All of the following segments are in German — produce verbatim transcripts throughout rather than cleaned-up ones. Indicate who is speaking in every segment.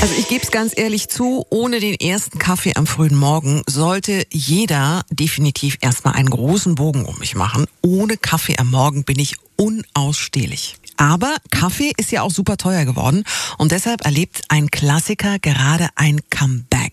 Speaker 1: Also ich gebe es ganz ehrlich zu, ohne den ersten Kaffee am frühen Morgen sollte jeder definitiv erstmal einen großen Bogen um mich machen. Ohne Kaffee am Morgen bin ich unausstehlich. Aber Kaffee ist ja auch super teuer geworden und deshalb erlebt ein Klassiker gerade ein Comeback.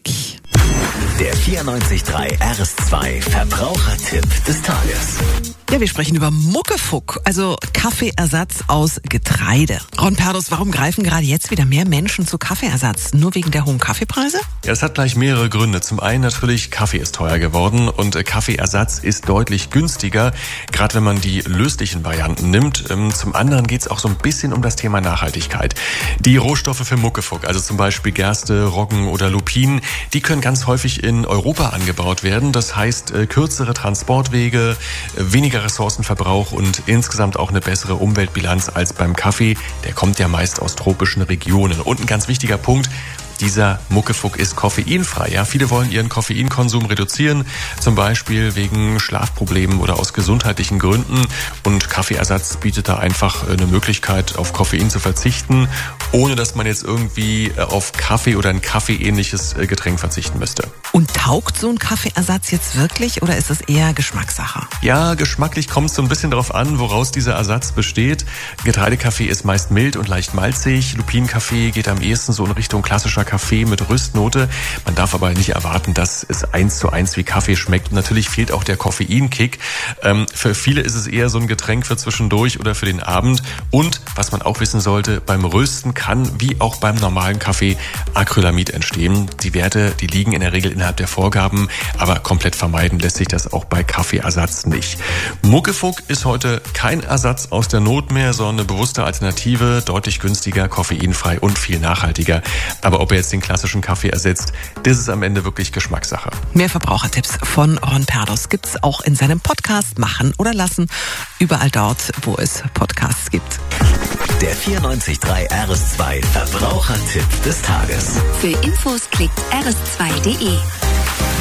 Speaker 2: Der vierundneunzig Komma drei R S zwei Verbrauchertipp des Tages.
Speaker 1: Ja, wir sprechen über Muckefuck, also Kaffeeersatz aus Getreide. Ron Perdos, warum greifen gerade jetzt wieder mehr Menschen zu Kaffeeersatz? Nur wegen der hohen Kaffeepreise?
Speaker 3: Ja, es hat gleich mehrere Gründe. Zum einen natürlich, Kaffee ist teuer geworden und Kaffeeersatz ist deutlich günstiger, gerade wenn man die löslichen Varianten nimmt. Zum anderen geht es auch so ein bisschen um das Thema Nachhaltigkeit. Die Rohstoffe für Muckefuck, also zum Beispiel Gerste, Roggen oder Lupinen, die können ganz häufig in Europa angebaut werden. Das heißt, kürzere Transportwege, weniger Ressourcenverbrauch und insgesamt auch eine bessere Umweltbilanz als beim Kaffee. Der kommt ja meist aus tropischen Regionen. Und ein ganz wichtiger Punkt: dieser Muckefuck ist koffeinfrei. Ja, viele wollen ihren Koffeinkonsum reduzieren, zum Beispiel wegen Schlafproblemen oder aus gesundheitlichen Gründen. Und Kaffeeersatz bietet da einfach eine Möglichkeit, auf Koffein zu verzichten, ohne dass man jetzt irgendwie auf Kaffee oder ein kaffeeähnliches Getränk verzichten müsste.
Speaker 1: Und taugt so ein Kaffeeersatz jetzt wirklich oder ist es eher Geschmackssache?
Speaker 3: Ja, geschmacklich kommt es so ein bisschen darauf an, woraus dieser Ersatz besteht. Getreidekaffee ist meist mild und leicht malzig. Lupinenkaffee geht am ehesten so in Richtung klassischer Kaffee mit Rüstnote. Man darf aber nicht erwarten, dass es eins zu eins wie Kaffee schmeckt. Und natürlich fehlt auch der Koffeinkick. Ähm, für viele ist es eher so ein Getränk für zwischendurch oder für den Abend. Und was man auch wissen sollte, beim Rösten kann, wie auch beim normalen Kaffee, Acrylamid entstehen. Die Werte, die liegen in der Regel innerhalb der Vorgaben, aber komplett vermeiden lässt sich das auch bei Kaffeeersatz nicht. Muckefuck ist heute kein Ersatz aus der Not mehr, sondern eine bewusste Alternative, deutlich günstiger, koffeinfrei und viel nachhaltiger. Aber ob er jetzt den klassischen Kaffee ersetzt, das ist am Ende wirklich Geschmackssache.
Speaker 1: Mehr Verbrauchertipps von Ron Perdos gibt's auch in seinem Podcast Machen oder Lassen, überall dort, wo es Podcasts gibt.
Speaker 2: Der vierundneunzig Komma drei R S zwei Verbrauchertipp des Tages.
Speaker 4: Für Infos klickt r s zwei punkt d e.